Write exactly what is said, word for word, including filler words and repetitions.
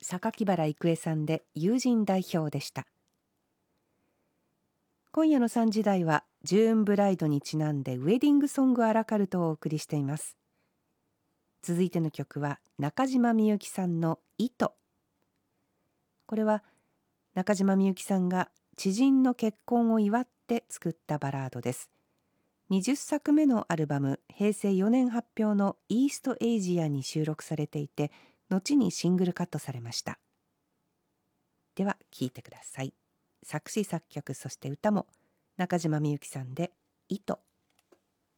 榊原郁恵さんで友人代表でした。今夜のさんじ台はジューンブライドにちなんでウェディングソングアラカルトをお送りしています。続いての曲は中島みゆきさんの糸。これは中島みゆきさんが知人の結婚を祝って作ったバラードです。はたちさくめのアルバムへいせいよねん発表のイーストエイジアに収録されていて、後にシングルカットされました。では聴いてください。作詞作曲そして歌も中島みゆきさんで糸。